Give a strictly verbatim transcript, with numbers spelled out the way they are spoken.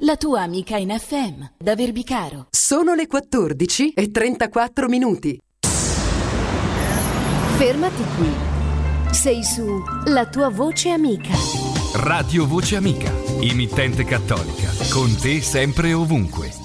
la tua amica in F M, da Verbicaro. Sono le quattordici e trentaquattro minuti. Fermati qui. Sei su La tua voce amica. Radio Voce Amica, emittente cattolica, con te sempre e ovunque.